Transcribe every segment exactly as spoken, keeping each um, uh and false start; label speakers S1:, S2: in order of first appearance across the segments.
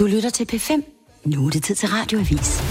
S1: Du lytter til P fem. Nu er det tid til Radioavis.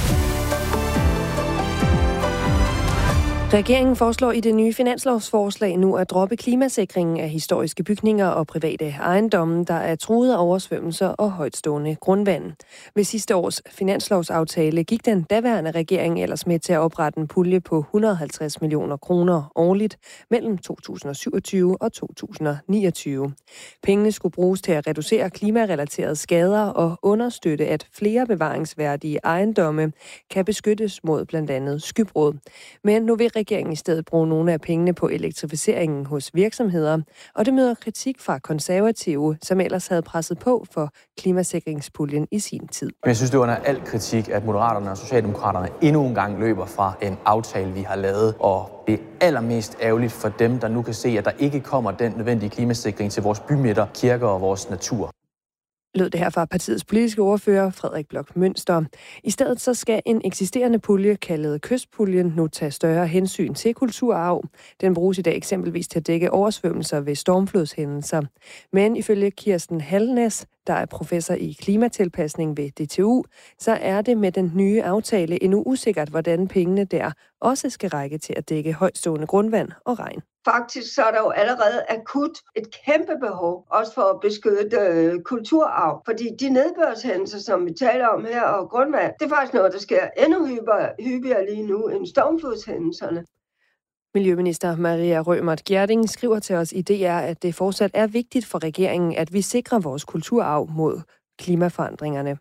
S2: Regeringen foreslår i det nye finanslovsforslag nu at droppe klimasikringen af historiske bygninger og private ejendomme, der er truet af oversvømmelser og højtstående grundvand. Ved sidste års finanslovsaftale gik den daværende regering ellers med til at oprette en pulje på et hundrede og halvtreds millioner kroner årligt mellem to tusind og syvogtyve og to tusind og niogtyve. Pengene skulle bruges til at reducere klimarelaterede skader og understøtte, at flere bevaringsværdige ejendomme kan beskyttes mod blandt andet skybrud. Men nu vil regeringen i stedet bruge nogle af pengene på elektrificeringen hos virksomheder, og det møder kritik fra konservative, som ellers havde presset på for klimasikringspuljen i sin tid.
S3: Jeg synes, det er under al kritik, at Moderaterne og Socialdemokraterne endnu en gang løber fra en aftale, vi har lavet, og det er allermest ærgerligt for dem, der nu kan se, at der ikke kommer den nødvendige klimasikring til vores bymidter, kirker og vores natur.
S2: Lød det her fra partiets politiske ordfører, Frederik Bloch Münster. I stedet så skal en eksisterende pulje, kaldet Kystpuljen, nu tage større hensyn til kulturarv. Den bruges i dag eksempelvis til at dække oversvømmelser ved stormflodshændelser. Men ifølge Kirsten Halnæs, der er professor i klimatilpasning ved D T U, så er det med den nye aftale endnu usikkert, hvordan pengene der også skal række til at dække højtstående grundvand og regn.
S4: Faktisk så er der jo allerede akut et kæmpe behov, også for at beskytte øh, kulturarv. Fordi de nedbørshændelser, som vi taler om her, og grundvand, det er faktisk noget, der sker endnu hyppigere, hyppigere lige nu end stormflodshændelserne.
S2: Miljøminister Maria Rømert Gjerding skriver til os i D R, at det fortsat er vigtigt for regeringen, at vi sikrer vores kulturarv mod klimaforandringerne.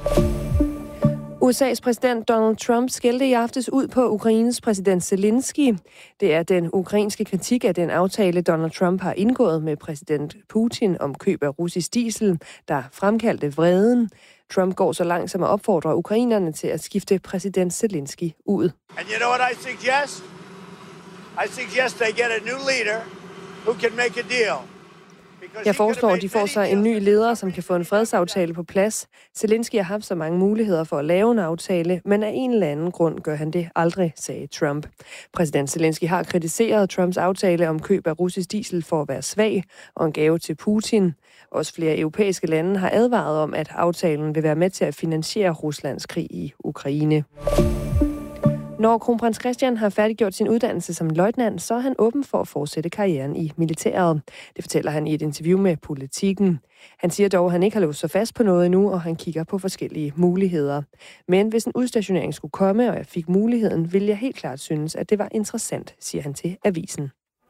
S2: U S A's præsident Donald Trump skældte i aftes ud på Ukraines præsident Zelensky. Det er den ukrainske kritik af den aftale, Donald Trump har indgået med præsident Putin om køb af russisk diesel, der fremkaldte vreden. Trump går så langt som at opfordre ukrainerne til at skifte præsident Zelensky ud.
S5: And you know what I suggest? I suggest they get a new leader who can make a deal.
S2: Jeg foreslår, at de får sig en ny leder, som kan få en fredsaftale på plads. Zelensky har haft så mange muligheder for at lave en aftale, men af en eller anden grund gør han det aldrig, sagde Trump. Præsident Zelensky har kritiseret Trumps aftale om køb af russisk diesel for at være svag og en gave til Putin. Også flere europæiske lande har advaret om, at aftalen vil være med til at finansiere Ruslands krig i Ukraine. Når kronprins Christian har færdiggjort sin uddannelse som løjtnant, så er han åben for at fortsætte karrieren i militæret. Det fortæller han i et interview med Politiken. Han siger dog, at han ikke har låst sig fast på noget endnu, og han kigger på forskellige muligheder. Men hvis en udstationering skulle komme, og jeg fik muligheden, ville jeg helt klart synes, at det var interessant, siger han til avisen.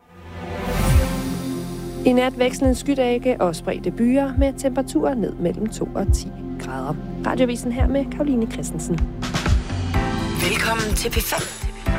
S2: I nat vekslende skydække og spredte byer med temperaturer ned mellem to og ti grader. Radioavisen her med Karoline Christensen.
S1: Velkommen til P fem.